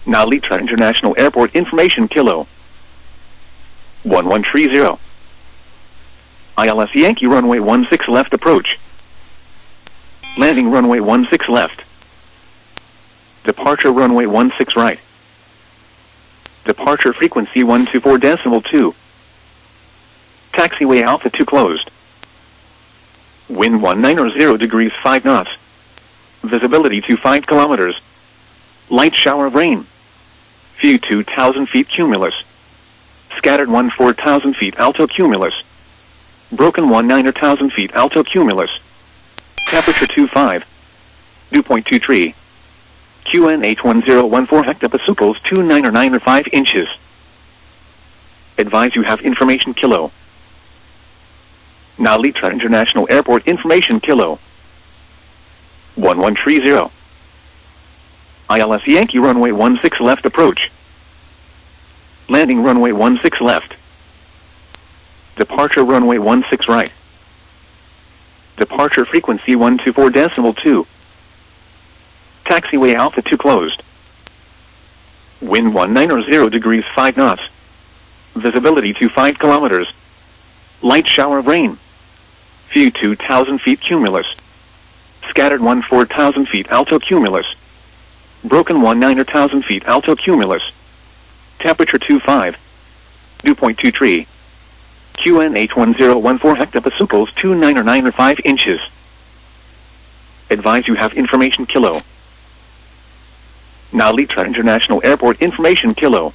Nalita International Airport information Kilo 1130. ILS Yankee runway 16 left approach. Landing runway 16 left. Departure runway 16 right. Departure frequency 124.2. Taxiway Alpha 2 closed. Wind 190 degrees 5 knots. Visibility to 5 kilometers. Light shower of rain. View 2,000 feet cumulus. Scattered 4,000 feet alto cumulus. Broken 19,000 feet alto cumulus. Temperature 25. Dew point 23. QNH 1014 hectopascals 2995 inches. Advise you have information Kilo. Nalita International Airport information Kilo 1130. ILS Yankee runway 16 left approach. Landing runway 16 left. Departure runway 16 right. Departure frequency 124.2. Taxiway Alpha 2 closed. Wind 190 degrees 5 knots. Visibility to 5 kilometers. Light shower of rain. View 2,000 feet cumulus. Scattered 14,000 feet alto cumulus. Broken 19,000 feet alto cumulus. Temperature 25. Dew point 23. QNH 1014 hectopascals 2995 inches. Advise you have information Kilo. Nalita International Airport information Kilo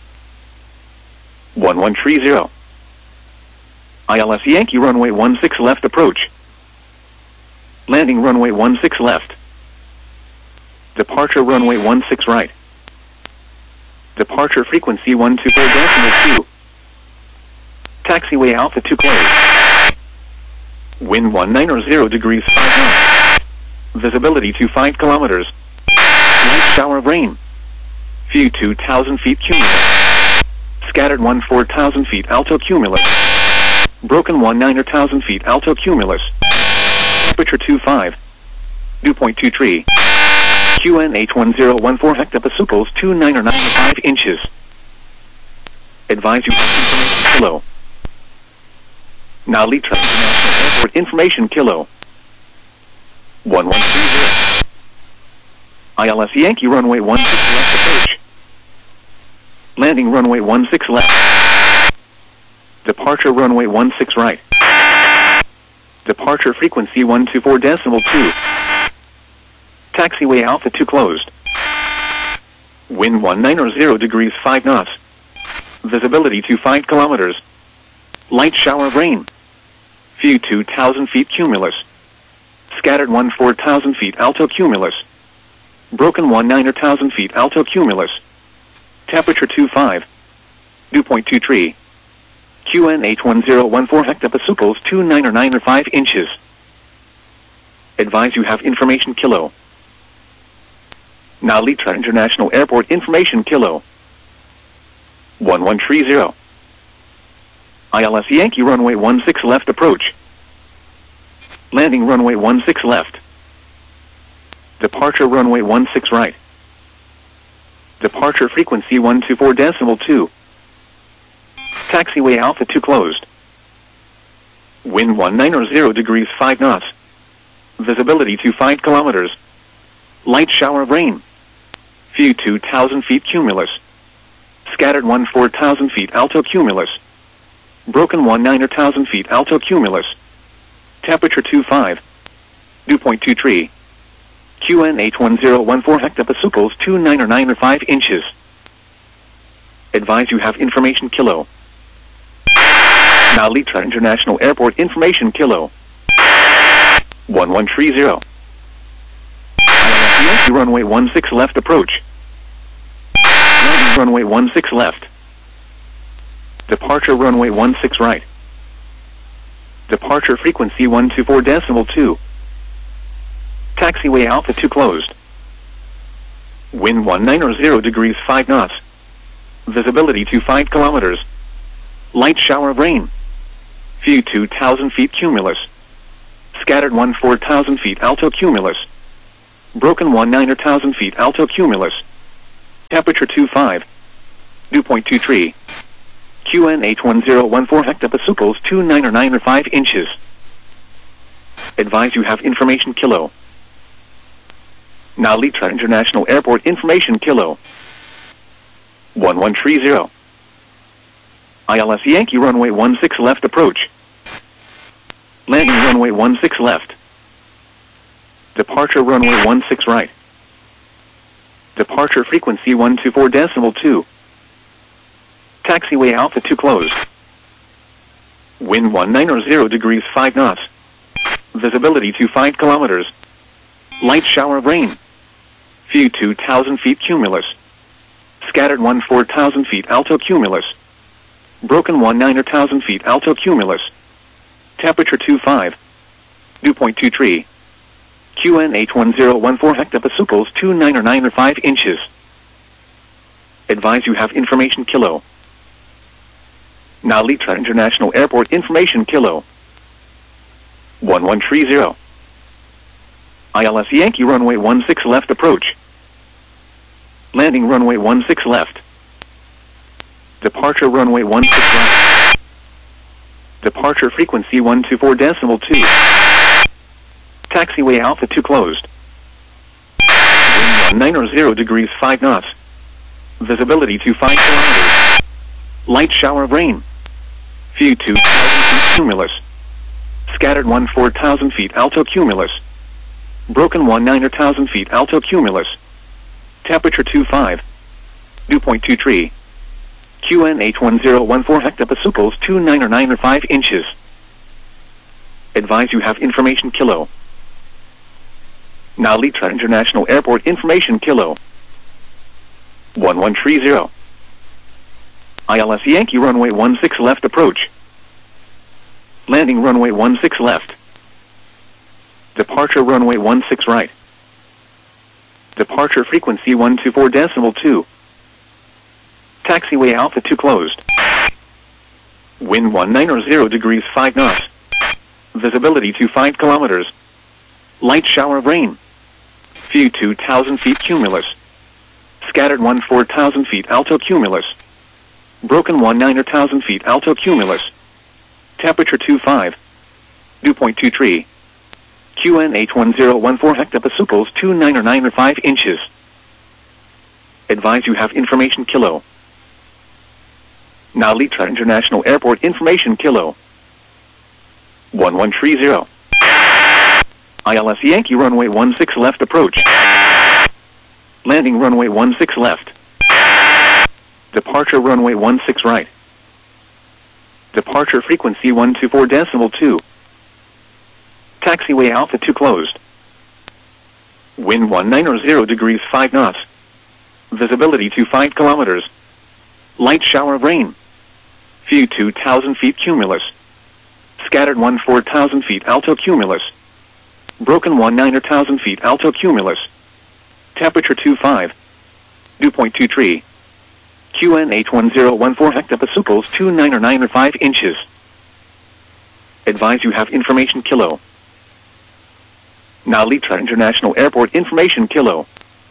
1130. ILS Yankee runway 16 left approach. Landing runway 16 left. Departure runway 16 right. Departure frequency 124.2. Taxiway Alpha 2 closed. Wind 190 degrees 5 knots. Visibility to 5 kilometers. Light shower of rain. View 2,000 feet cumulus. Scattered 14,000 feet alto cumulus. Broken 19,000 feet alto cumulus. Temperature 25. Dew point 23. QNH 1014 hectopascals 2995 inches. Advise you have information Kilo. Nalita International Airport information Kilo 1130. ILS Yankee runway 16 left approach. Landing runway 16 left. Departure runway 16 right. Departure frequency 124.2. Taxiway Alpha 2 closed. Wind 190 degrees 5 knots. Visibility to 5 kilometers. Light shower of rain. View 2,000 feet cumulus. Scattered 14,000 feet alto cumulus. Broken 19,000 feet alto cumulus. Temperature 25. Dew point 23. QNH 1014 hectopascals 2995 inches. Advise you have information Kilo. Nalita International Airport information Kilo 1130. ILS Yankee runway 16 left approach. Landing runway 16 left. Departure runway 16 right. Departure frequency 124.2. Taxiway Alpha 2 closed. Wind 190 degrees 5 knots. Visibility to 5 kilometers. Light shower of rain. View 2,000 feet cumulus. Scattered 14,000 feet alto cumulus. Broken 19,000 feet alto cumulus. Temperature 25. Dew point 23. QNH 1014 hectopascals 2995 inches. Advise you have information Kilo. Nalita International Airport information Kilo 1130. ILS Yankee runway 16 left approach. Landing runway 16 left. Departure runway 16 right. Departure frequency 124.2. Taxiway Alpha 2 closed. Wind 190 degrees 5 knots. Visibility to 5 kilometers. Light shower of rain. View 2,000 feet cumulus. Scattered 14,000 feet alto cumulus. Broken 19,000 feet alto cumulus. Temperature 25. Dew point 23. QNH 1014 hectopascals 2995 inches. Advise you have information kilo. Now Litra International Airport information kilo. 1130. ILS Yankee runway 16 left approach. Landing runway 16 left. Departure runway 16 right. Departure frequency 124.2. Taxiway altitude closed. Wind 190 degrees 5 knots. Visibility 25 kilometers. Light shower of rain. Few 2,000 feet cumulus. Scattered 4,000 feet alto cumulus. Broken 19,000 feet alto cumulus. Temperature 25. Dew point 23. QNH 1014 hectopascals 2995 inches. Advise you have information kilo. Now Litra International Airport information kilo. 1130. ILS Yankee runway 16 left approach. Landing runway 16 left. Departure runway 16 right. Departure frequency 124.2. Taxiway altitude closed. Wind 190 degrees 5 knots. Visibility 25 kilometers. Light shower of rain. Few 2,000 feet cumulus. Scattered 14,000 feet alto cumulus. Broken 19,000 feet alto cumulus. Temperature 25. Dew point 23. QNH 1014 hectopascals 2995 inches. Advise you have information kilo. Now Litra International Airport information kilo. 1130. ILS Yankee runway 16 left approach. Landing runway 16 left. Departure runway 16 right. Departure frequency 124.2. Taxiway altitude closed. Wind 190 degrees 5 knots. Visibility 25 kilometers. Light shower of rain. Few 2,000 feet cumulus. Scattered 14,000 feet alto cumulus. Broken 19,000 feet alto cumulus. Temperature 25. Dew point 23. QNH 1014 hectopascals 2995 inches. Advise you have information kilo. Now Litra International Airport information kilo. 1130. ILS Yankee runway 16 left approach. Landing runway 16 left. Departure runway 16 right. Departure frequency 124.2. Taxiway altitude closed. Wind 190 degrees 5 knots. Visibility 25 kilometers. Light shower of rain. Few 2,000 feet cumulus. Scattered 14,000 feet alto cumulus. Broken 19,000 feet alto cumulus. Temperature 25. Dew point 23. QNH 1014 hectopascals 2995 inches. Advise you have information kilo. Now Litra International Airport information kilo.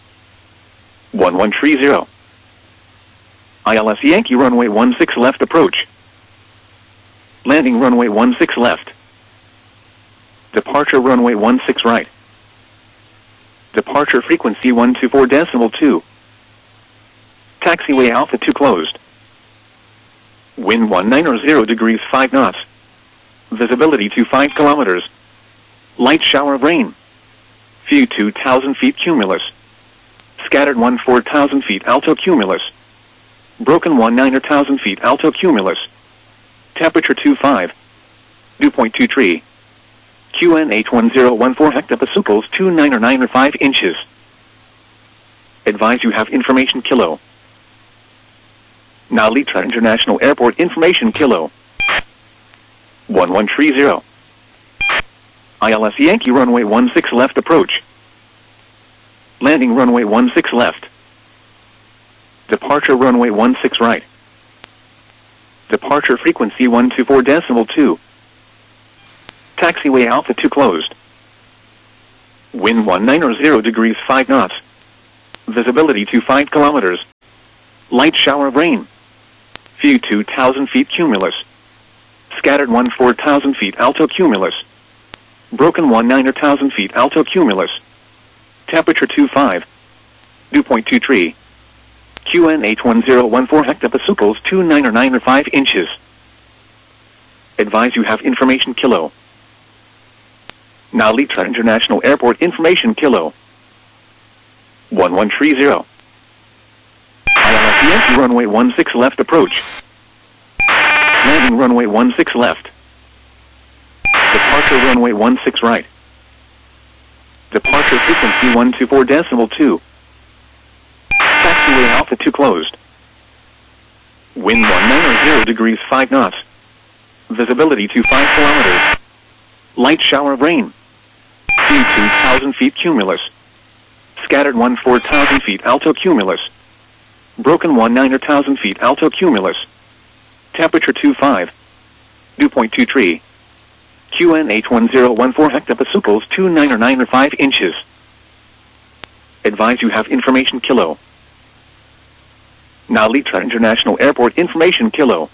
1130. ILS Yankee runway 16 left approach. Landing runway 16 left. Departure runway 16 right. Departure frequency 124.2. Taxiway altitude closed. Wind 190 degrees 5 knots. Visibility 25 kilometers. Light shower of rain. Few 2,000 feet cumulus. Scattered 14,000 feet alto cumulus. Broken 19,000 feet alto cumulus. Temperature 25. Dew point 23. QNH 1014 hectopascals 2995 inches. Advise you have information kilo. Now Litra International Airport information kilo. 1130. ILS Yankee runway 16 left approach. Landing runway 16 left. Departure runway 16 right. Departure frequency 124.2. Taxiway altitude closed. Wind 190 degrees 5 knots. Visibility 25 kilometers. Light shower of rain. View 2,000 feet cumulus. Scattered 14,000 feet alto cumulus. Broken 19,000 feet alto cumulus. Temperature 25. Dew point 23. QN81014 hectopascals 2995 inches. Advise you have information kilo. Narita International Airport information kilo. 1130. ILS Yankee runway 16 left approach. Landing runway 16 left. Departure runway 16 right. Departure frequency 124.2. Taxiway Alpha 2 closed. Wind 190 degrees 5 knots. Visibility to 5 kilometers. Light shower of rain. View 2,000 feet cumulus. Scattered 14,000 feet alto cumulus. Broken 19,000 feet alto cumulus. Temperature 25. Dew point 23. QN81014 hectopascals 2995 inches. Advise you have information kilo. Narita International Airport information kilo.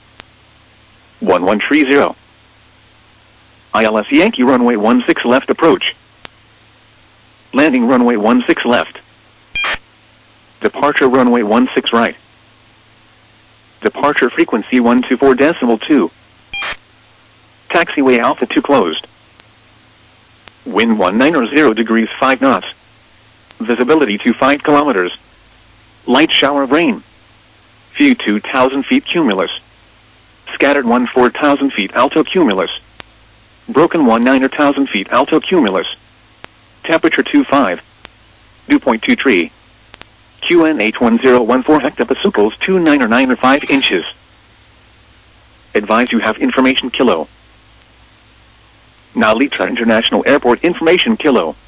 1130. ILS Yankee runway 16 left approach. Landing runway 16 left. Departure runway 16 right. Departure frequency 124.2. Taxiway Alpha 2 closed. Wind 190 degrees 5 knots. Visibility to 5 kilometers. Light shower of rain. View 2,000 feet cumulus. Scattered 14,000 feet alto cumulus. Broken 19,000 feet alto cumulus. Temperature 25. Dew point 23. QN81014 hectopascals 2995 inches. Advise you have information kilo. Narita International Airport information kilo.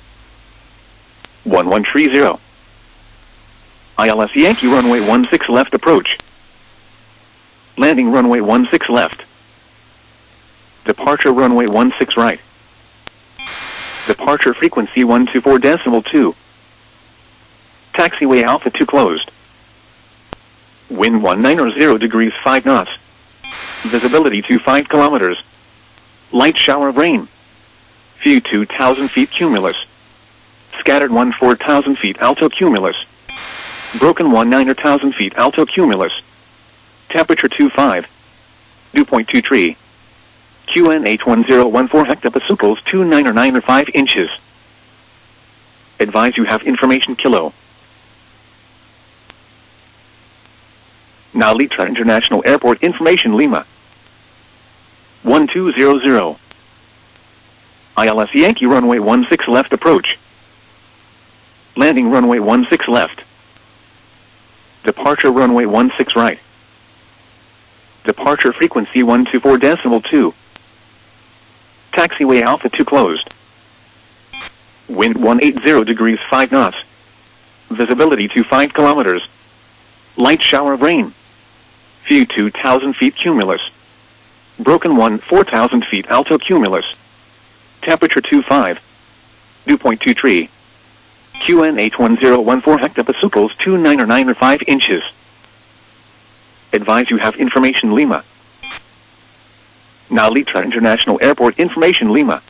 1130. ILS Yankee runway 16 left approach. Landing runway 16 left. Departure runway 16 right. Departure frequency 124.2. Taxiway Alpha 2 closed. Wind 190 degrees 5 knots. Visibility to 5 kilometers. Light shower of rain. View 2,000 feet cumulus. Scattered 14,000 feet alto cumulus. Broken 19,000 feet alto cumulus. Temperature 25. Dew point 23. QN81014 hectopascals 2995 inches. Advise you have information kilo. Narita International Airport information Lima. 1200. ILS Yankee runway 16 left approach. Landing runway 16 left. Departure runway 16 right. Departure frequency 124.2. Taxiway Alpha 2 closed. Wind 180 degrees 5 knots. Visibility to 5 kilometers. Light shower of rain. View 2,000 feet cumulus. Broken 4,000 feet alto cumulus. Temperature 25. Dew point 23. QN81014 hectopascals 2995 inches. Advise you have information Lima. Narita International Airport information Lima.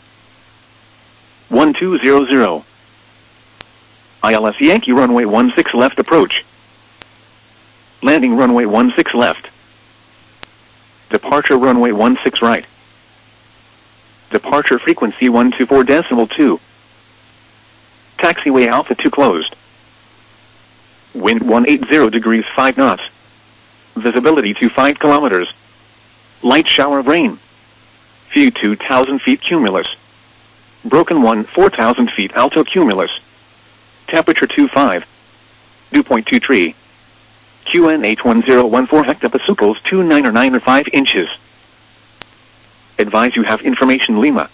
1200. ILS Yankee runway 16 left approach. Landing runway 16 left. Departure runway 16 right. Departure frequency 124.2. Taxiway Alpha 2 closed. Wind 180 degrees 5 knots. Visibility to 5 kilometers. Light shower of rain. View 2,000 feet cumulus. Broken 4,000 feet alto cumulus. Temperature 25. Dew point 23. QN81014 hectopascals 2995 inches. Advise you have information Lima.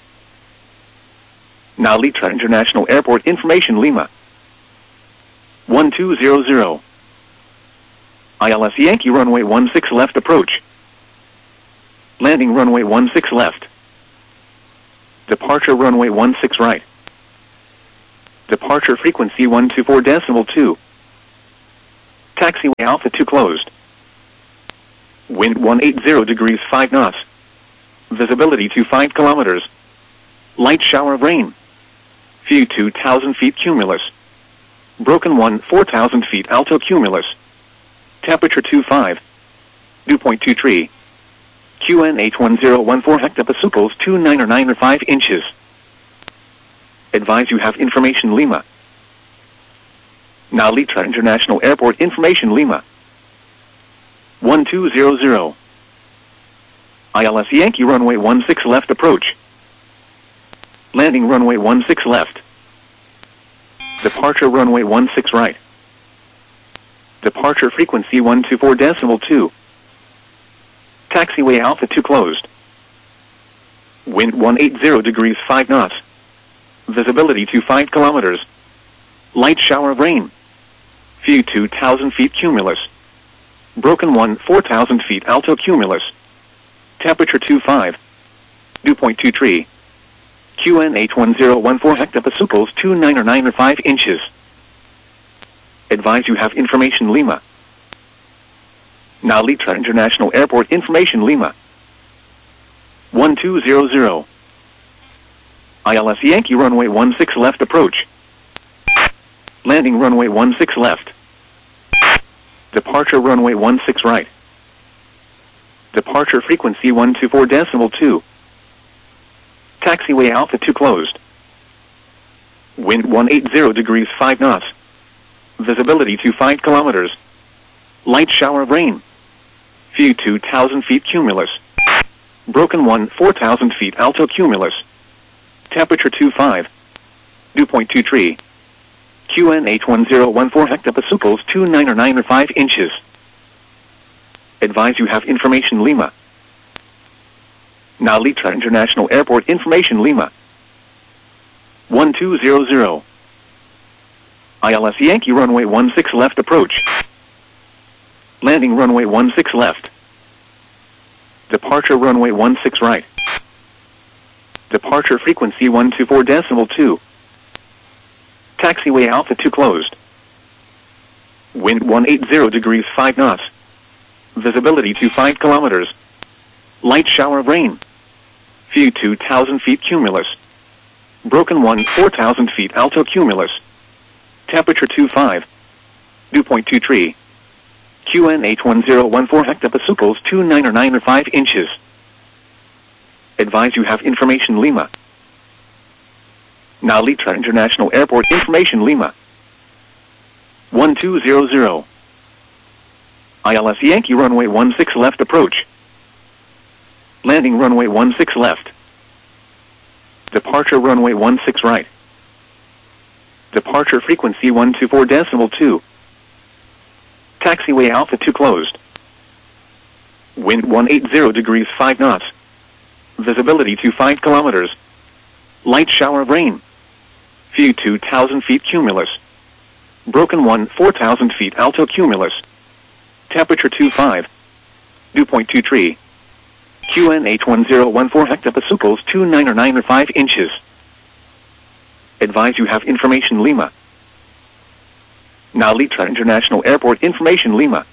Narita International Airport information Lima. 1200. ILS Yankee runway 16 left approach. Landing runway 16 left. Departure runway 16 right. Departure frequency 124.2. Taxiway Alpha 2 closed. Wind 180 degrees 5 knots. Visibility to 5 kilometers. Light shower of rain. View 2,000 feet cumulus. Broken 1 4,000 feet alto cumulus. Temperature 25. Dew point 23. QNH 1014 hectopascals 2995 inches. Advise you have information Lima. Now Litra International Airport information Lima. 1200. ILS Yankee runway 16 left approach. Landing runway 16 left. Departure runway 16 right. Departure frequency 124.2. Taxiway Alpha 2 closed. Wind 180 degrees 5 knots. Visibility to 5 kilometers. Light shower of rain. View 2,000 feet cumulus. Broken 1 4,000 feet alto cumulus. Temperature 25. Dew point 23. QNH 1014 hectopascals 2995 inches. Advise you have information Lima. Now Litra International Airport information Lima. 1200. ILS Yankee runway 16 left approach. Landing runway 16 left. Departure runway 16 right. Departure frequency 124.2. Taxiway Alpha 2 closed. Wind 180 degrees 5 knots. Visibility to 5 kilometers. Light shower of rain. View 2,000 feet cumulus. Broken 1 4,000 feet alto cumulus. Temperature 25. Dew point 23. QNH 1014 hectopascals 2995 inches. Advise you have information Lima. Now Litra International Airport information Lima. 1200. ILS Yankee runway 16 left approach. Landing runway 16 left. Departure runway 16 right. Departure frequency 124.2. Taxiway Alpha 2 closed. Wind 180 degrees 5 knots. Visibility to 5 kilometers. Light shower of rain. View 2,000 feet cumulus. Broken 1 4,000 feet alto cumulus. Temperature 25. Dew point 23. QNH 1014 hectopascals 2995 inches. Advise you have information Lima. Now Litra International Airport information Lima. 1200. ILS Yankee runway 16 left approach. Landing runway 16 left. Departure runway 16 right. Departure frequency 124.2. Taxiway Alpha 2 closed. Wind 180 degrees 5 knots. Visibility to 5 kilometers. Light shower of rain. View 2,000 feet cumulus. Broken 1 4,000 feet alto cumulus. Temperature 25. Dew point 23. QNH 1014 hectopascals 2995 inches. Advise you have information Lima. Now Litra International Airport information Lima.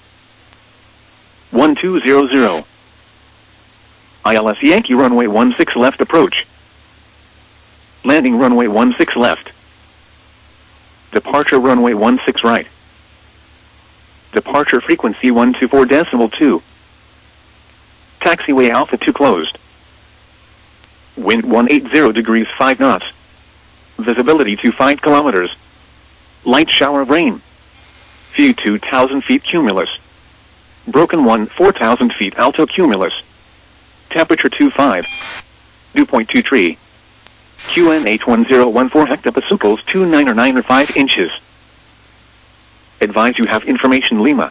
1200. ILS Yankee runway 16 left approach. Landing runway 16 left. Departure runway 16 right. Departure frequency 124.2. Taxiway Alpha 2 closed. Wind 180 degrees 5 knots. Visibility to 5 kilometers. Light shower of rain. View 2,000 feet cumulus. Broken 1 4,000 feet alto cumulus. Temperature 25. Dew point 23. QNH 1014 hectopascals 2995 inches. Advise you have information Lima.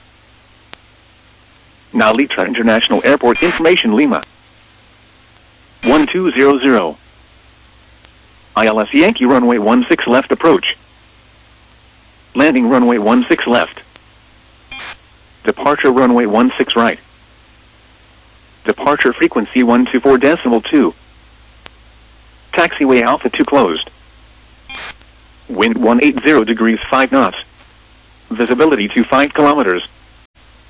Now Litra International Airport information Lima. 1200. ILS Yankee runway 16 left approach. Landing runway 16 left. Departure runway 16 right. Departure frequency 124.2. Taxiway Alpha 2 closed. Wind 180 degrees 5 knots. Visibility to 5 kilometers.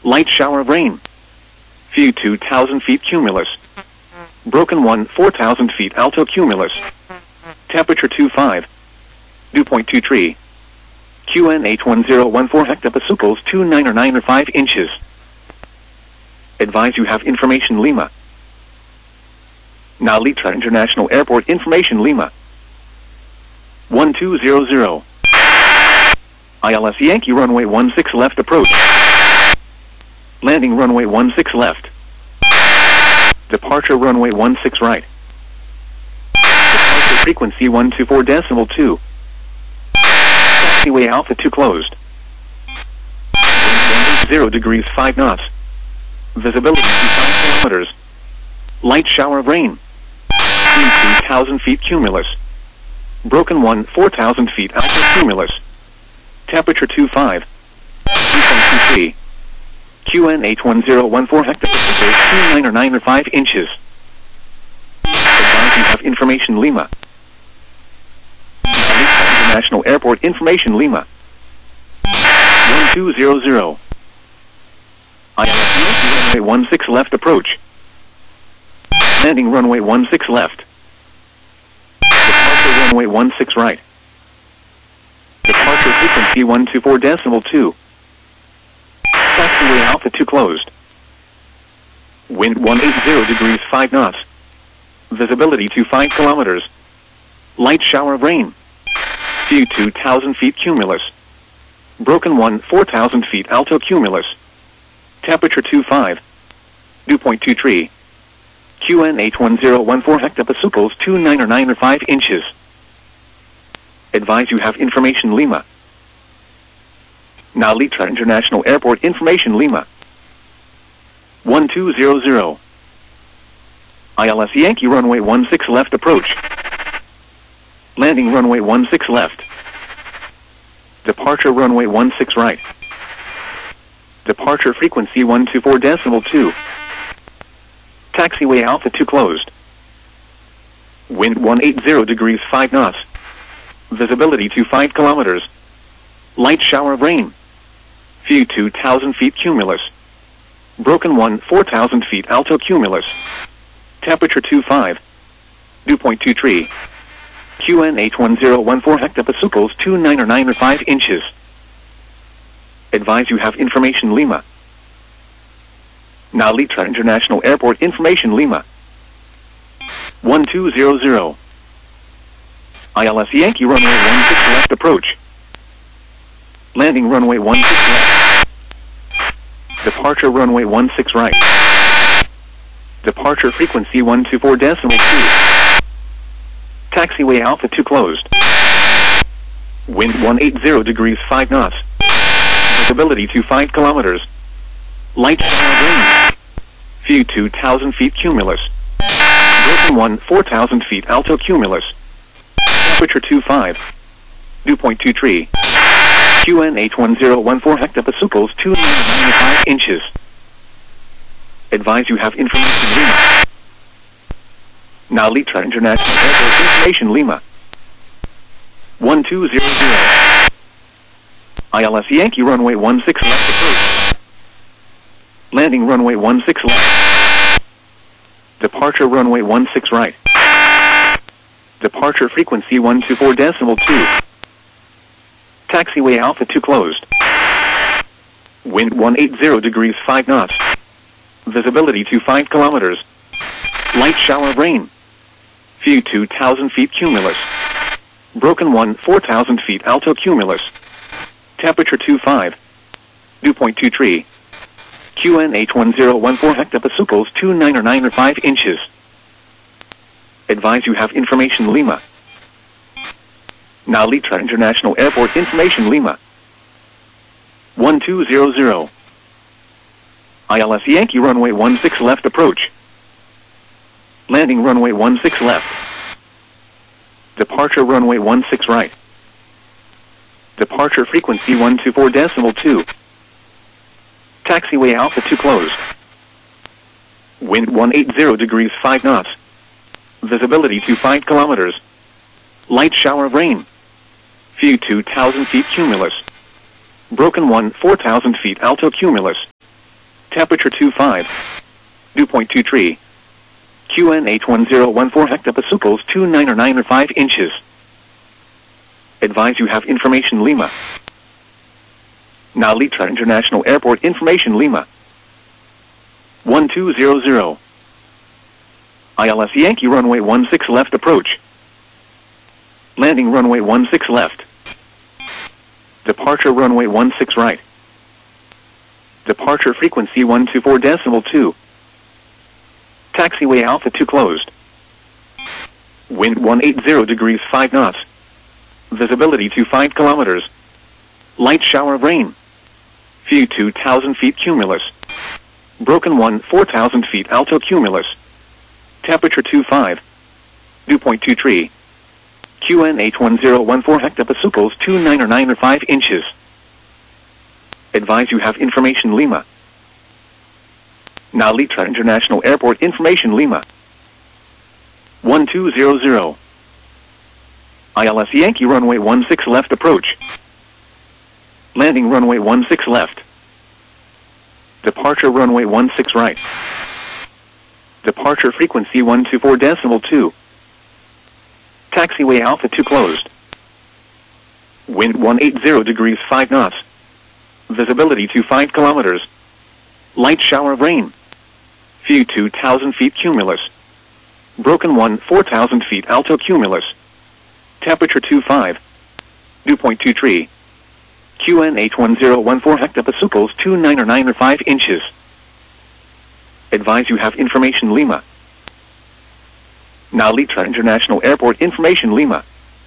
Light shower of rain. View 2,000 feet cumulus. Broken 1, 4,000 feet alto cumulus. Temperature 25. Dew point 23. QNH 1014 hectopascals 2995 inches. Advise you have information Lima. Now Litra International Airport information Lima. 1200. ILS Yankee runway 16 left approach. Landing runway 16 left. Departure runway 16 right. Departure frequency 124.2. Taxiway Alpha 2 closed. 180 degrees 5 knots. Visibility 5 kilometers. Light shower of rain. 2,000 feet cumulus. Broken 1, 4,000 feet alto cumulus. Temperature 25. 2.23. QNH 1014 hectopascals 2995 inches. Advise you have information Lima. International Airport information Lima. 1200. ILS runway 16 left approach. Landing runway 16 left. Departure runway 16 right. Departure frequency 124.2. Taxiway Alpha 2 closed. Wind 180 degrees 5 knots. Visibility to 5 kilometers. Light shower of rain. View 2,000 feet cumulus. Broken 1, 4,000 feet alto cumulus. Temperature 25. Dew point 23. QNH 1014 hectopascals 2995 inches. Advise you have information Lima. Now Litra International Airport information Lima. 1200. ILS Yankee runway 16 left approach. Landing runway 16 left. Departure runway 16 right. Departure frequency 124.2. Taxiway Alpha 2 closed. Wind 180 degrees 5 knots. Visibility to 5 kilometers. Light shower of rain. View 2,000 feet cumulus. Broken 1, 4,000 feet alto cumulus. Temperature 25. Dew point 23. QNH 1014 hectopascals 2995 inches. Advise you have information Lima. Now Litra International Airport information Lima. 1200. ILS Yankee runway 16 left approach. Landing runway 16 left. Departure runway 16 right. Departure frequency 124.2. Taxiway Alpha 2 closed. Wind 180 degrees 5 knots. Visibility to 5 kilometers. Light shower of rain. View 2,000 feet cumulus. Broken 1, 4,000 feet alto cumulus. Temperature 25. Dew point 23. QNH 1014 hectopascals 2995 inches. Advise you have information Lima. Now Litra International Airport information Lima. 1200. ILS Yankee runway 16 left approach. Landing runway 16 left. Departure runway 16 right. Departure frequency 124.2. Taxiway Alpha 2 closed. Wind 180 degrees 5 knots. Visibility to 5 kilometers. Light shower of rain. View 2,000 feet cumulus. Broken 1, 4,000 feet alto cumulus. Temperature 25. Dew point 23. QNH 1014 hectopascals 2995 inches. Advise you have information Lima. Now Litra International Airport information Lima. 1200. ILS Yankee runway 16 left approach. Landing runway 16 left. Departure runway 16 right. Departure frequency 124.2. Taxiway Alpha 2 closed. Wind 180 degrees 5 knots. Visibility to 5 kilometers. Light shower of rain. View 2,000 feet cumulus. Broken 1, 4,000 feet alto cumulus. Temperature 25. Dew point 23. QN81014 hectopascals 2995 inches. Advise you have information Lima. Now Litra International Airport information Lima. 1200. ILS Yankee runway 16 left approach. Landing runway 16 left. Departure runway 16 right. Departure frequency 124.2. Taxiway Alpha 2 closed. Wind 180 degrees 5 knots. Visibility 25 kilometers. Light shower of rain. View 2,000 feet cumulus. Broken 1 4,000 feet alto cumulus. Temperature 25. Dew point 23. QN81014 hectopascals 2995 inches. Advise you have information Lima. Now Litra International Airport information Lima. 1200. ILS Yankee runway 16 left approach. Landing runway 16 left. Departure runway 16 right. Departure frequency 124.2. Taxiway Alpha 2 closed. Wind 180 degrees 5 knots. Visibility 25 kilometers. Light shower of rain. View 2,000 feet cumulus. Broken 1 4,000 feet alto cumulus. Temperature 25. Dew point 23. QN81014 hectopascals 2995 inches. Advise you have information Lima. Now Litra International Airport information Lima.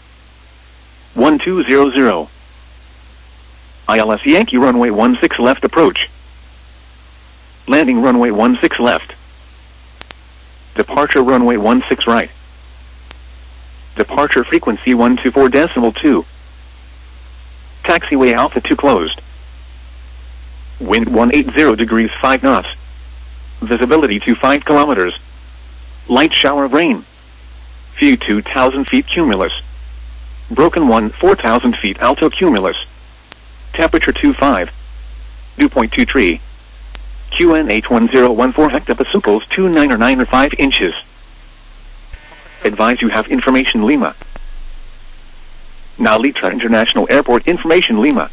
1200. ILS Yankee runway 16 left approach. Landing runway 16 left. Departure runway 16 right. Departure frequency 124.2. Taxiway Alpha 2 closed. Wind 180 degrees 5 knots. Visibility 25 kilometers. Light shower of rain. View 2,000 feet cumulus. Broken 1 4,000 feet alto cumulus. Temperature 25. Dew point 23. QN81014 hectopascals 2995 inches. Advise you have information Lima. Now Litra International Airport information Lima.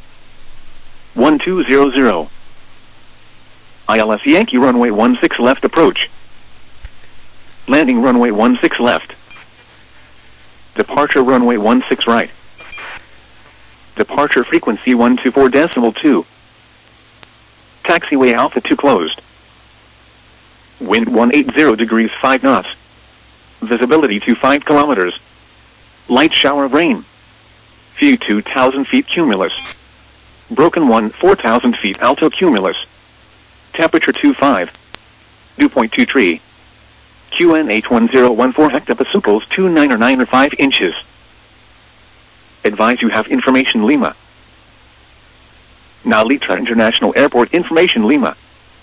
1200. ILS Yankee runway 16 left approach. Landing runway 16 left. Departure runway 16 right. Departure frequency 124.2. Taxiway Alpha 2 closed. Wind 180 degrees 5 knots. Visibility 25 kilometers. Light shower of rain. View 2,000 feet cumulus. Broken 1 4,000 feet alto cumulus. Temperature 25. Dew point 23. QN81014 hectopascals 2995 inches. Advise you have information Lima. Now Litra International Airport information Lima.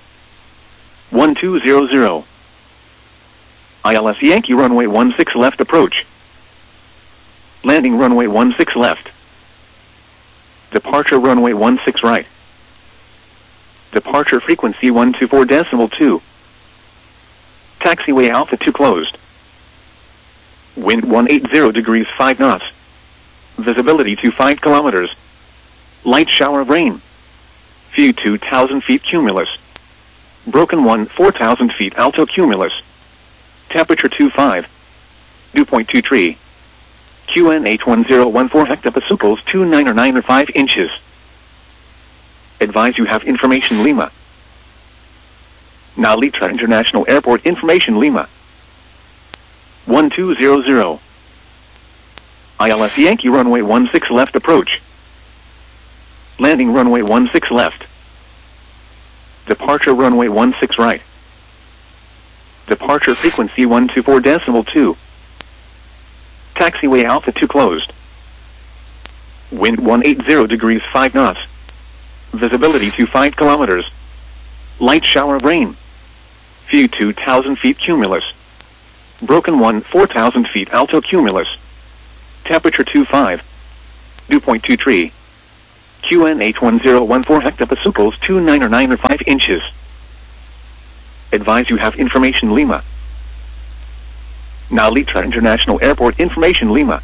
1200. ILS Yankee runway 16 left approach. Landing runway 16 left. Departure runway 16 right. Departure frequency 124.2. Taxiway Alpha 2 closed. Wind 180 degrees 5 knots. Visibility 25 kilometers. Light shower of rain. View 2,000 feet cumulus. Broken 1 4,000 feet alto cumulus. Temperature 25. Dew point 23. QN81014 hectopascals 2995 inches. Advise you have information Lima. Now Litra International Airport information Lima. 1200. ILS Yankee runway 16 left approach. Landing runway 16 left. Departure runway 16 right. Departure frequency 124.2. Taxiway Alpha 2 closed. Wind 180 degrees 5 knots. Visibility 25 kilometers. Light shower of rain. View 2,000 feet cumulus. Broken 1 4,000 feet alto cumulus. Temperature 25. Dew point 23. QN81014 hectopascals 2995 inches. Advise you have information Lima. Now Litra International Airport information Lima.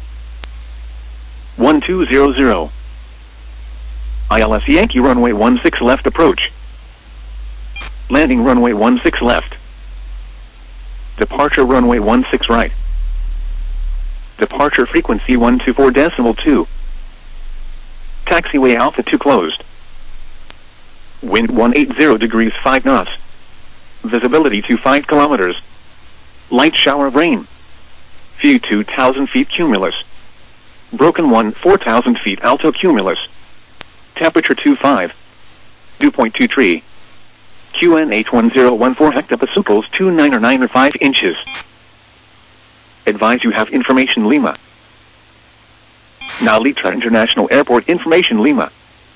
1200. ILS Yankee runway 16 left approach. Landing runway 16 left. Departure runway 16 right. Departure frequency 124.2. Taxiway altitude closed. Wind 180 degrees 5 knots. Visibility 25 kilometers. Light shower of rain. View 2,000 feet cumulus. Broken 1 4,000 feet alto cumulus. Temperature 25. Dew point 23. QNH 1014 hectopascals 2995 inches. Advise you have information Lima. Now Litra International Airport information Lima.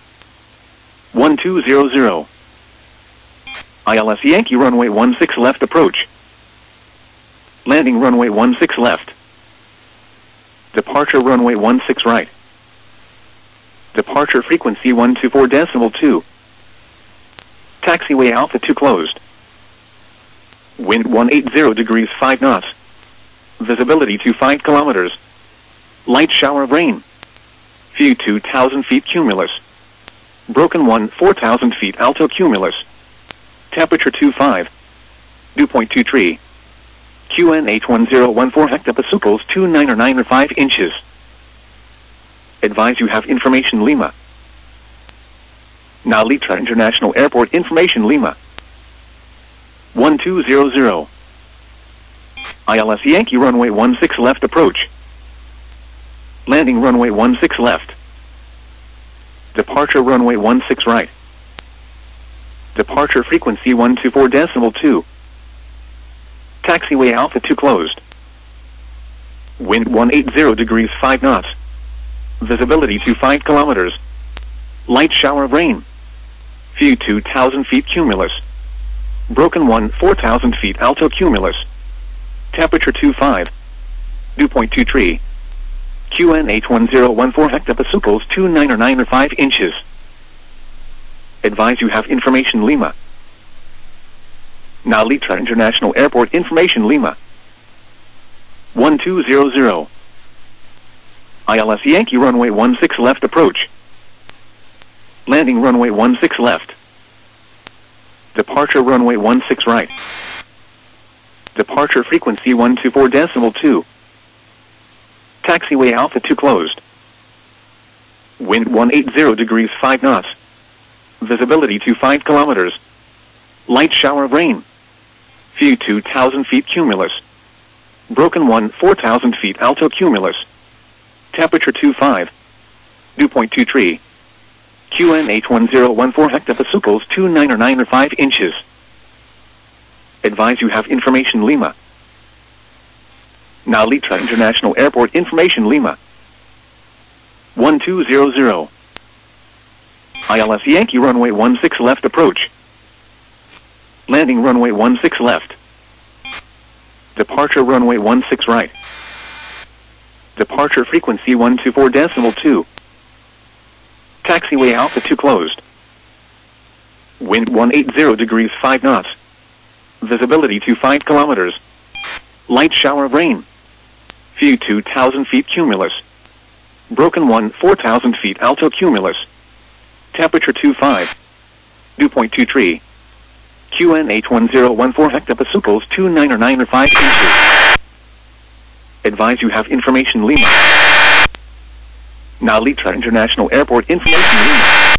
1200. ILS Yankee runway 16 left approach. Landing runway 16 left. Departure runway 16 right. Departure frequency 124.2. Taxiway altitude closed. Wind 180 degrees 5 knots. Visibility 25 kilometers. Light shower of rain. View 2,000 feet cumulus. Broken 1 4,000 feet alto cumulus. Temperature 25. Dew point 23. QNH 1014 hectopascals 2995 inches. Advise you have information Lima. Now Litra International Airport information Lima. 1200. ILS Yankee runway 16 left approach. Landing runway 16 left. Departure runway 16 right. Departure frequency 124.2. Taxiway altitude closed. Wind 180 degrees 5 knots. Visibility 25 kilometers. Light shower of rain. View 2,000 feet cumulus. Broken 1 4,000 feet alto cumulus. Temperature 25. Dew point 23. QNH 1014 hectopascals 2995 inches. Advise you have information Lima. Now Litra International Airport information Lima. 1200. ILS Yankee runway 16 left approach. Landing runway 16 left. Departure runway 16 right. Departure frequency 124.2. Taxiway altitude closed. Wind 180 degrees 5 knots. Visibility 25 kilometers. Light shower of rain. View 2,000 feet cumulus. Broken 1 4,000 feet alto cumulus. Temperature 25. Dew point 23. QNH 1014 hectopascals 2995 inches. Advise you have information Lima. Now Litra International Airport information Lima. 1200. ILS Yankee runway 16 left approach. Landing runway 16 left. Departure runway 16 right. Departure frequency 124.2. Taxiway altitude closed. Wind 180 degrees 5 knots. Visibility 25 kilometers. Light shower of rain. View 2,000 feet cumulus. Broken 1 4,000 feet alto cumulus. Temperature 25. Dew point 23. QNH 1014 hectopascals 2995 inches. Advise you have information Lima. Now Litra International Airport information Lima.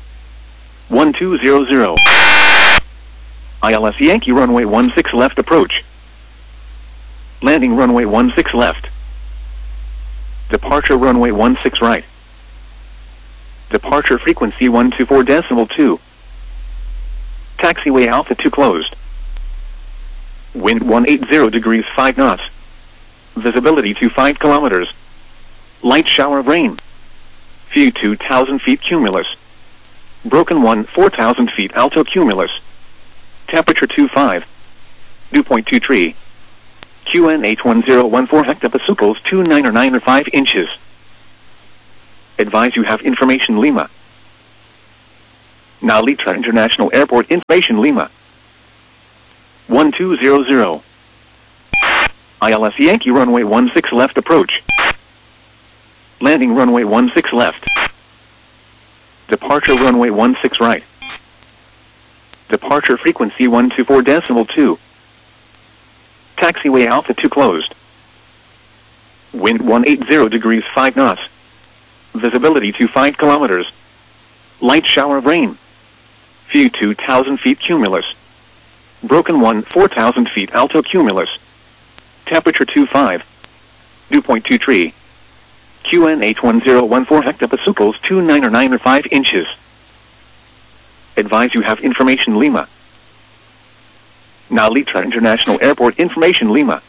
1200. ILS Yankee runway 16 left approach. Landing runway 16 left. Departure runway 16 right. Departure frequency 124.2. Taxiway altitude closed. Wind 180 degrees 5 knots. Visibility 25 kilometers. Light shower of rain. View 2,000 feet cumulus. Broken 1 4,000 feet alto cumulus. Temperature 25. Dew point 23. QNH 1014 hectopascals 2995 inches. Advise you have information Lima. Now Litra International Airport information Lima. 1200. ILS Yankee runway 16 left approach. Landing runway 16 left. Departure runway 16 right. Departure frequency 124.2. Taxiway Alpha 2 closed. Wind 180 degrees 5 knots. Visibility 25 kilometers. Light shower of rain. View 2,000 feet cumulus. Broken 1 4,000 feet alto cumulus. Temperature 25. Dew point 23. QNH 1014 hectopascals 2995 inches. Advise you have information Lima. Nalitra International Airport information Lima.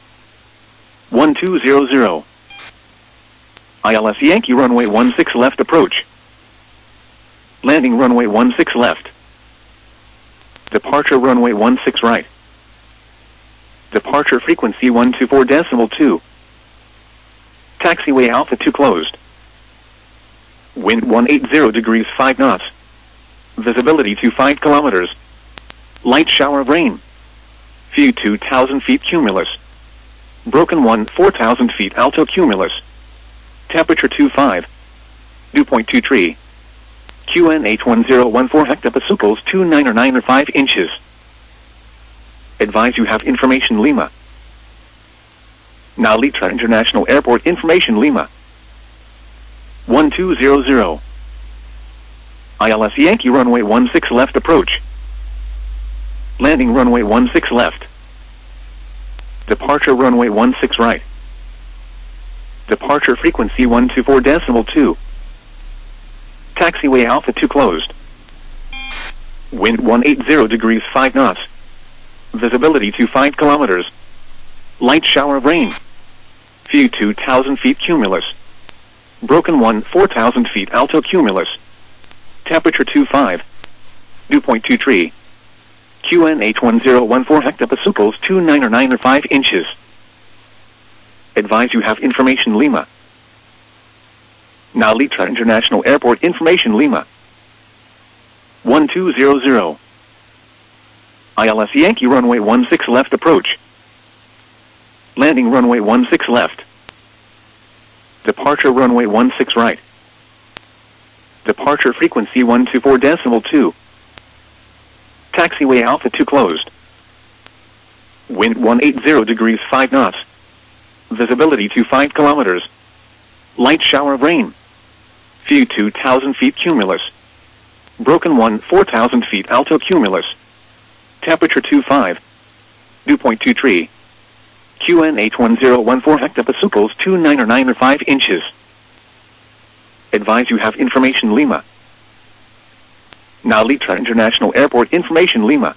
1200. ILS Yankee runway 16 left approach. Landing runway 16 left. Departure runway 16 right. Departure frequency 124.2. Taxiway Alpha 2 closed. Wind 180 degrees 5 knots. Visibility 25 kilometers. Light shower of rain. View 2,000 feet cumulus. Broken 1 4,000 feet alto cumulus. Temperature 25. Dew point 23. QNH 1014 hectopascals 2995 inches. Advise you have information Lima. Nalitra International Airport information Lima. 1200. ILS Yankee runway 16 left approach. Landing runway 16 left. Departure runway 16 right. Departure frequency 124.2. Taxiway Alpha 2 closed. Wind 180 degrees 5 knots. Visibility 25 kilometers. Light shower of rain. View 2,000 feet cumulus. Broken 1 4,000 feet alto cumulus. Temperature 25. Dew point 23. QNH 1014 hectopascals 2995 inches. Advise you have information Lima. Nalitra International Airport information Lima. 1200. ILS Yankee runway 16 left approach. Landing runway 16 left. Departure runway 16 right. Departure frequency 124.2. Taxiway Alpha 2 closed. Wind 180 degrees 5 knots. Visibility 25 kilometers. Light shower of rain. View 2,000 feet cumulus. Broken 1 4,000 feet alto cumulus. Temperature 25. Dew point 23. QNH 1014 hectopascals 2995 inches. Advise you have information Lima. Nalitra International Airport information Lima.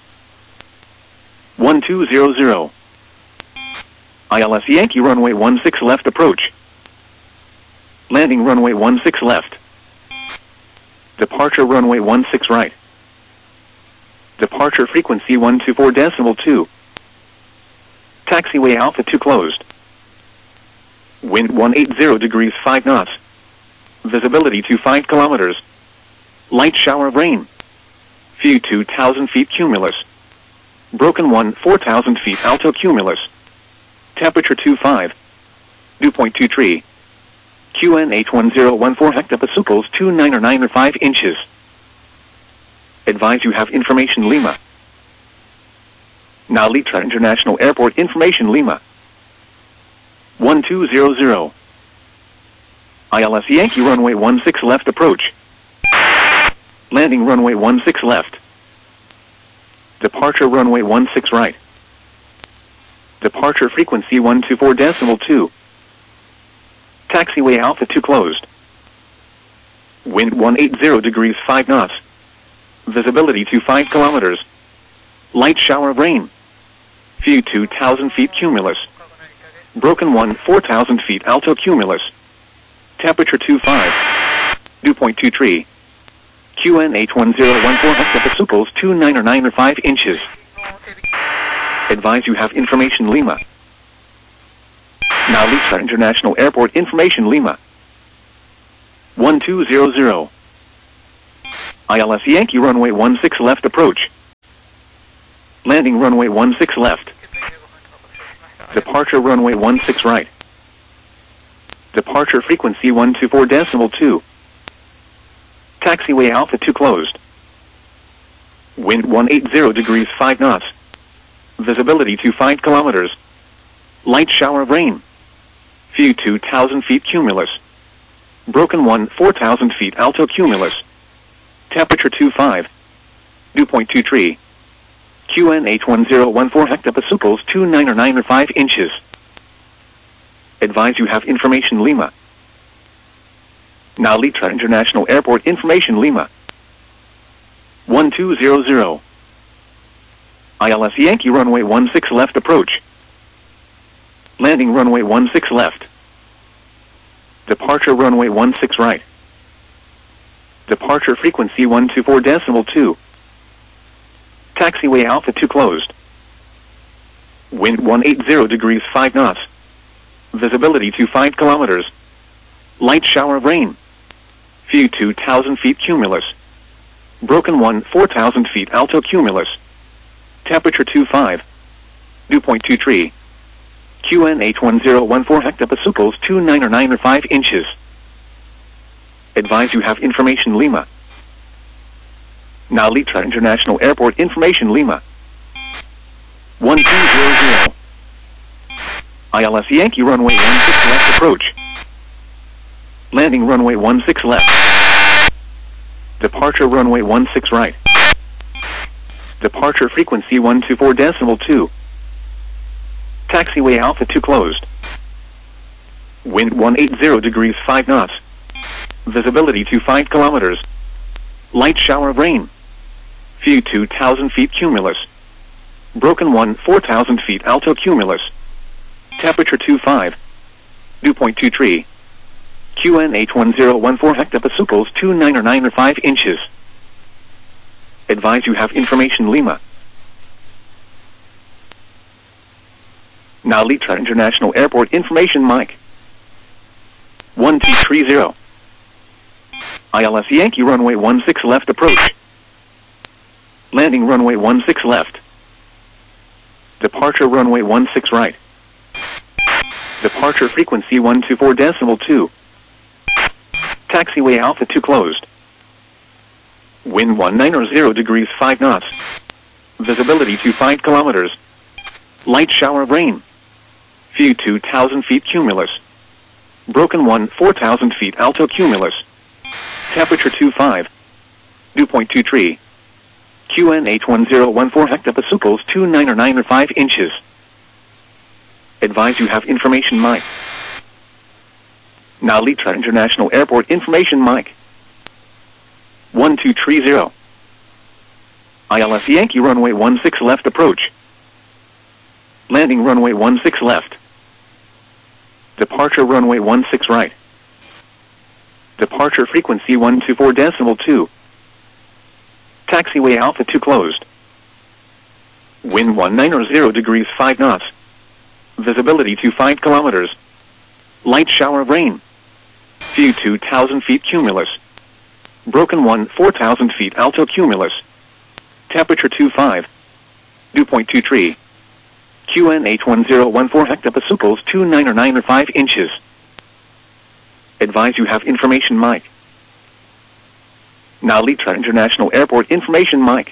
1200. ILS Yankee runway 16 left approach. Landing runway 16 left. Departure runway 16 right. Departure frequency 124.2. Taxiway Alpha 2 closed. Wind 180 degrees 5 knots. Visibility 25 kilometers. Light shower of rain. View 2,000 feet cumulus. Broken 1 4,000 feet alto cumulus. Temperature 25. Dew point 23. QNH 1014 hectopascals 2995 inches. Advise you have information Lima. Nalitra International Airport information Lima. 1200. ILS Yankee runway 16 left approach. Landing runway 16 left. Departure runway 16 right. Departure frequency 124.2. Taxiway Alpha 2 closed. Wind 180 degrees 5 knots. Visibility 25 kilometers. Light shower of rain. View 2,000 feet cumulus. Broken 1 4,000 feet alto cumulus. Temperature 25. Dew point 23. QNH 1014 hectopascals 2995 inches. Advise you have information Lima. Nalitra International Airport information Lima. 1200. ILS Yankee runway 16 left approach. Landing runway 16 left. Departure runway 16 right. Departure frequency 124.2. Taxiway Alpha 2 closed. Wind 180 degrees 5 knots. Visibility 25 kilometers. Light shower of rain. View 2,000 feet cumulus. Broken 1 4,000 feet alto cumulus. Temperature 25. Dew point 23. QNH 1014 hectopascals 2995 inches. Advise you have information Lima. Now Litra International Airport information Lima. 1200. ILS Yankee runway 16 left approach. Landing runway 16 left. Departure runway 16 right. Departure frequency 124.2. Taxiway Alpha 2 closed. Wind 180 degrees 5 knots. Visibility 25 kilometers. Light shower of rain. View 2,000 feet cumulus. Broken 1 4,000 feet alto cumulus. Temperature 25. Dew point 23. QNH 1014 hectopascals 2995 inches. Advise you have information Lima. Now Litra International Airport information Lima. 1200. ILS Yankee runway 16 left approach. Landing runway 16 left. Departure runway 16 right. Departure frequency 124.2. Taxiway Alpha 2 closed. Wind 180 degrees 5 knots. Visibility 25 kilometers. Light shower of rain. View 2,000 feet cumulus. Broken 1 4,000 feet alto cumulus. Temperature 25. Dew point 23. QNH 1014 hectopascals 2995 inches. Advise you have information Lima. Now Litra International Airport information Mike. 1230. ILS Yankee runway 16 left approach. Landing runway 16 left. Departure runway 16 right. Departure frequency 124.2. Taxiway Alpha 2 closed. Wind 190 degrees 5 knots. Visibility 25 kilometers. Light shower of rain. View 2,000 feet cumulus. Broken 1 4,000 feet alto cumulus. Temperature 25. Dew point 23. QNH 1014 hectopascals 2995 inches. Advise you have information Mike. Now Litra International Airport information Mike. 1230. ILS Yankee runway 16 left approach. Landing runway 16 left. Departure runway 16 right. Departure frequency 124.2. Taxiway Alpha 2 closed. Wind 190 degrees 5 knots. Visibility 25 kilometers. Light shower of rain. View 2,000 feet cumulus. Broken 1 4,000 feet alto cumulus. Temperature 25. Dew point 23. QNH 1014 hectopascals 2995 inches. Advise you have information Mike. Now Litra International Airport information Mike.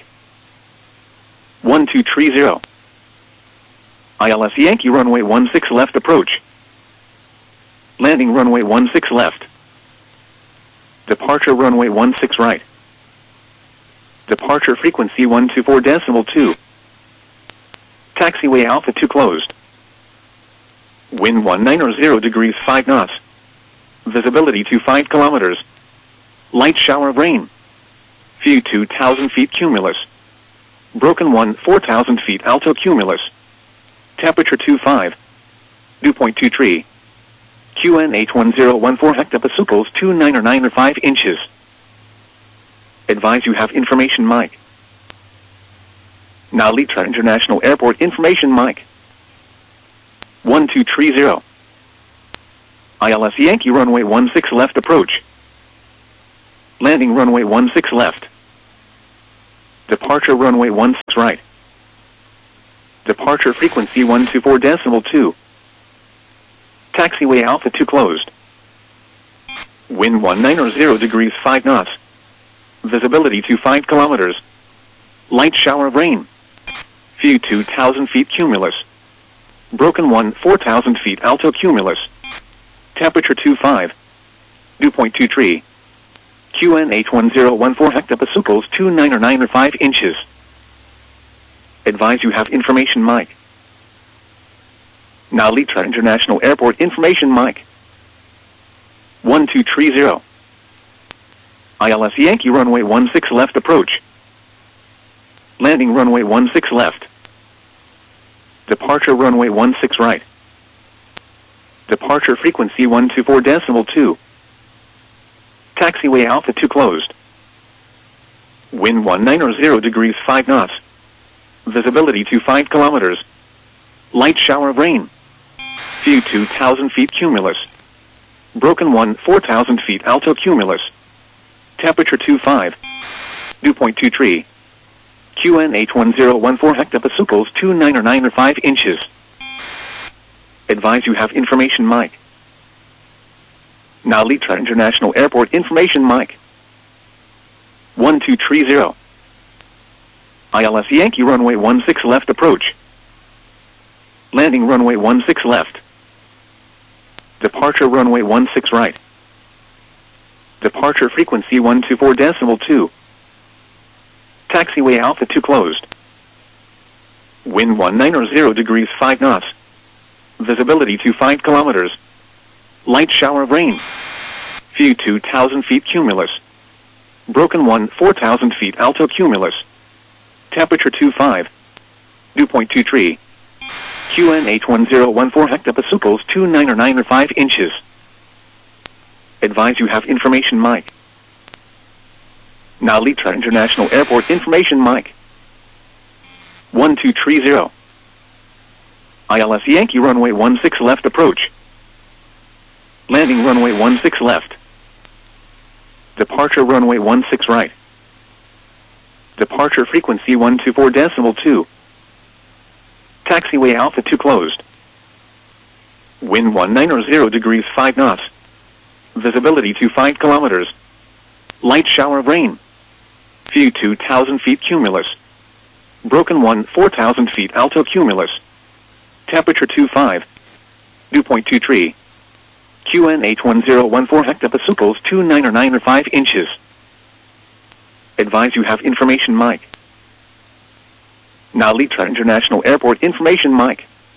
1230. ILS Yankee runway 16 left approach. Landing, runway 16 left. Departure, runway 16 right. Departure frequency 124.2. Taxiway Alpha 2 closed. Wind 190 degrees 5 knots. Visibility 25 kilometers. Light shower of rain. View 2,000 feet cumulus. Broken 1 4,000 feet alto cumulus. Temperature 25. Dew point 23. QNH 1014 hectopascals 2995 inches. Advise you have information Mike. Now Litra International Airport information Mike. 1230. ILS Yankee runway 16 left approach. Landing runway 16 left. Departure runway 16 right. Departure frequency 124.2. Taxiway Alpha 2 closed. Wind 19 degrees 5 knots. Visibility 25 kilometers. Light shower of rain. View 2,000 feet cumulus. Broken 1 4,000 feet alto cumulus. Temperature 25. Dew point 23. QNH 1014 hectopascals 2995 inches. Advise you have information mic. Now Litra International Airport information mic. 1230. ILS Yankee runway 16 left approach. Landing runway 16 left. Departure runway 16 right. Departure frequency 124.2. Taxiway Alpha 2 closed. Wind 190 degrees 5 knots. Visibility 25 kilometers. Light shower of rain. View 2,000 feet cumulus. Broken 1 4,000 feet alto cumulus. Temperature 25. Dew point 23. QNH 1014 hectopascals 2995 inches. Advise you have information mic. Now Litra International Airport information mic. 1230. ILS Yankee runway 16 left approach. Landing runway 16 left. Departure runway 16 right. Departure frequency 124.2. Taxiway Alpha 2 closed. Wind 190 degrees 5 knots. Visibility 25 kilometers. Light shower of rain. View 2,000 feet cumulus. Broken 1 4,000 feet alto cumulus. Temperature 25. Dew point 23. QNH 1014 hectopascals 2995 inches. Advise you have information mic. Now Litra International Airport information mic. 1230. ILS Yankee runway 16 left approach. Landing runway 16 left. Departure runway 16 right. Departure frequency 124.2. Taxiway Alpha 2 closed. Wind 190 degrees 5 knots. Visibility 25 kilometers. Light shower of rain. View 2,000 feet cumulus. Broken 1 4,000 feet alto cumulus. Temperature 25. Dew point 23. QNH 1014 hectopascals 2995 inches. Advise you have information mic. Now Litra International Airport information mic.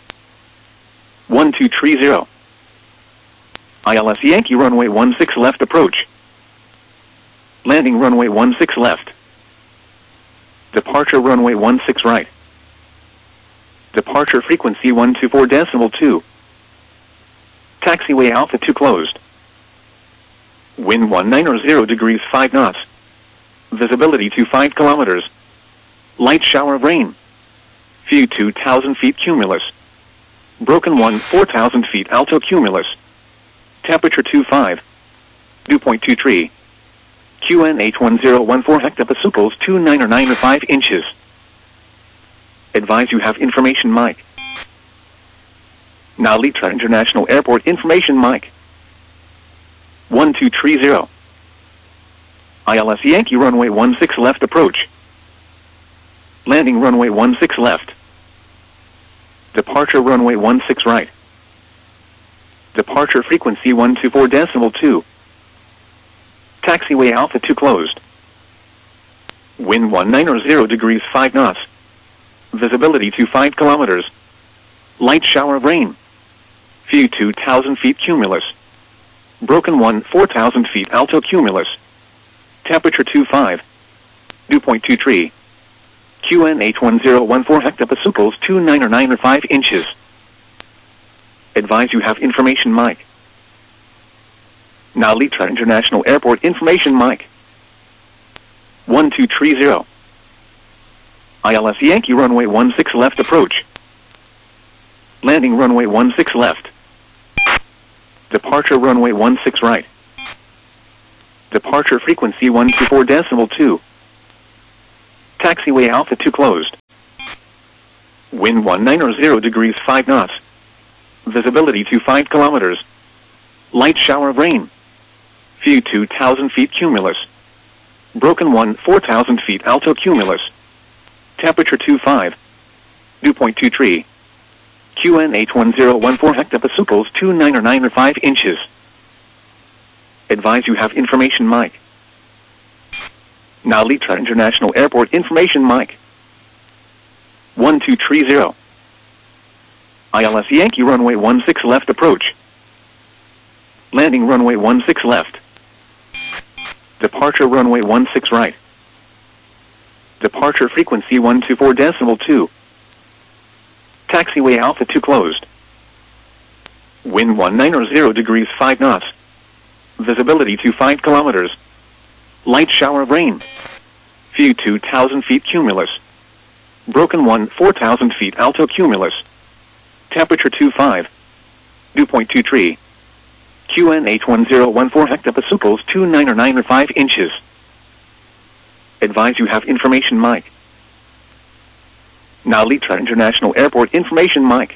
1230. ILS Yankee runway 16 left approach. Landing runway 16 left. Departure runway 16 right. Departure frequency 124.2. Taxiway Alpha 2 closed. Wind 190 degrees 5 knots. Visibility 25 kilometers. Light shower of rain. View 2,000 feet cumulus. Broken 1 4,000 feet alto cumulus. Temperature 25. Dew point 23. QNH 1014 hectopascals 2995 inches. Advise you have information mic. Now Litra International Airport information mic. 1230. ILS Yankee runway 16 left approach. Landing runway 16 left. Departure runway 16 right. Departure frequency 124.2. Taxiway Alpha 2 closed. Wind 190 degrees 5 knots. Visibility 25 kilometers. Light shower of rain. View 2,000 feet cumulus. Broken 1 4,000 feet alto cumulus. Temperature 25. Dew point 23. QNH 1014 hectopascals 2995 inches. Advise you have information mic. Now Litra International Airport information mic. 1230. ILS Yankee runway 16 left approach. Landing runway 16 left. Departure runway 16 right. Departure frequency 124.2. Taxiway Alpha 2 closed. Wind 19 degrees 5 knots. Visibility to 5 kilometers. Light shower of rain. View 2,000 feet cumulus. Broken 1, 4,000 feet alto cumulus. Temperature 25. Dew point 23. QN81014 hectopascals 2995 inches. Advise you have information mic. Now Litra International Airport information mic. 1230. ILS Yankee runway 16 left approach. Landing runway 16 left. Departure runway 16 right. Departure frequency 124.2. Taxiway Alpha 2 closed. Wind 190 degrees 5 knots. Visibility to 5 kilometers. Light shower of rain. View 2,000 feet cumulus. Broken 1, 4,000 feet alto cumulus. Temperature 25. Dew point 23. QN81014 hectopascals 2995 inches. Advise you have information mic. Now Litra International Airport information mic.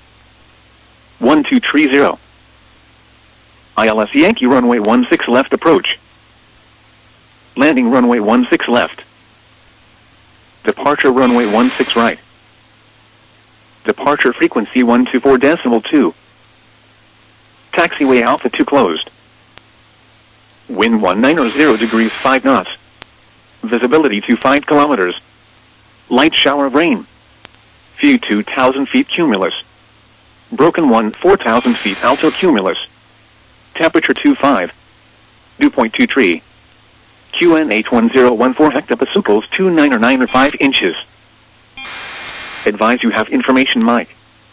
1230. ILS Yankee runway 16 left approach. Landing runway 16 left. Departure runway 16 right. Departure frequency 124.2. Taxiway Alpha 2 closed. Wind 190 degrees 5 knots. Visibility to 5 kilometers. Light shower of rain. View 2,000 feet cumulus. Broken 1, 4,000 feet alto cumulus. Temperature 25. Dew point 23. QN81014 hectopascals 2995 inches. Advise you have information mic.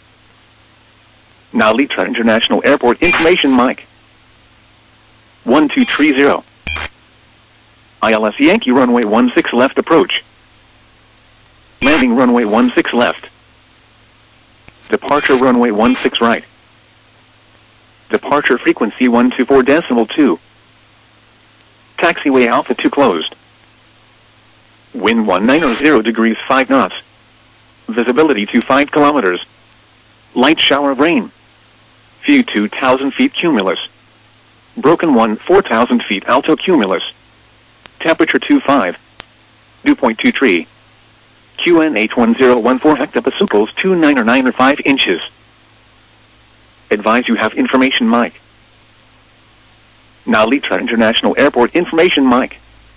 Now Litra International Airport information mic. 1230. ILS Yankee runway 16 left approach. Landing runway 16 left. Departure runway 16 right. Departure frequency 124.2. Taxiway Alpha 2 closed. Wind 190 degrees 5 knots. Visibility to 5 kilometers. Light shower of rain. View 2,000 feet cumulus. Broken 1, 4,000 feet alto cumulus. Temperature 25. Dew point 23. QN81014 hectopascals 2995 inches. Advise you have information mic. Now Litra International Airport information mic.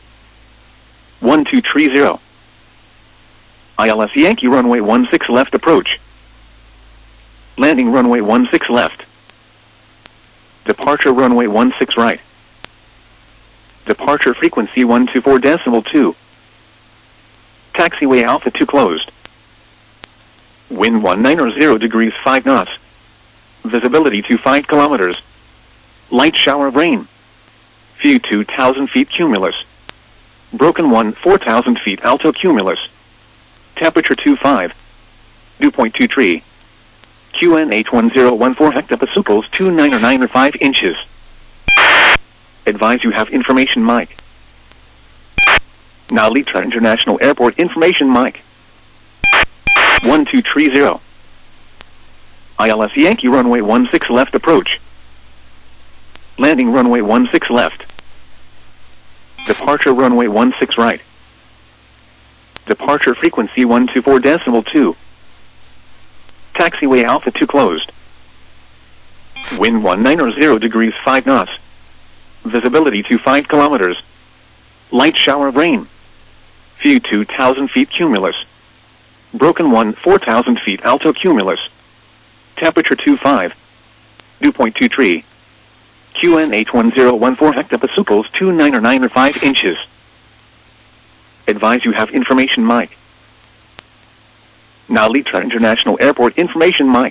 1230. ILS Yankee runway 16 left approach. Landing runway 16 left. Departure runway 16 right. Departure frequency 124.2. Taxiway Alpha 2 closed. Wind 190 degrees 5 knots. Visibility to 5 kilometers. Light shower of rain. View 2,000 feet cumulus. Broken 1, 4,000 feet alto cumulus. Temperature 25. Dew point 23. QN81014 hectopascals 2995 inches. Advise you have information mic. Now Litra International Airport information mic. 1230. ILS Yankee runway 16 left approach. Landing runway 16 left. Departure runway 16 right. Departure frequency 124.2. Taxiway Alpha 2 closed. Wind 190 degrees 5 knots. Visibility to 5 kilometers. Light shower of rain. View 2,000 feet cumulus. Broken 1, 4,000 feet alto cumulus. Temperature 25. Dew point 23. QN81014 hectopascals 2995 inches. Advise you have information mic. Now Litra International Airport information mic.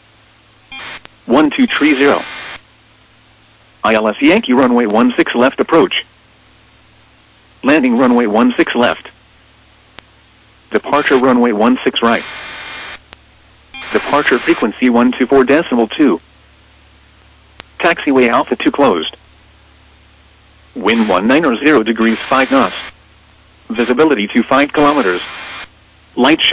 1230. ILS Yankee runway 16 left approach. Landing runway 16 left. Departure runway 16 right. Departure frequency 124.2. Taxiway Alpha 2 closed. Wind 190 degrees 5 knots. Visibility to 5 kilometers. Light